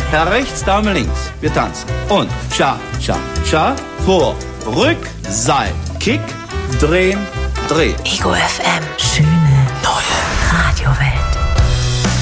Herr rechts, Dame links. Wir tanzen. Und Cha, Cha, Cha. Vor, Rück, Seit, Kick, drehen, drehen. Ego FM. Schöne neue Radiowelt.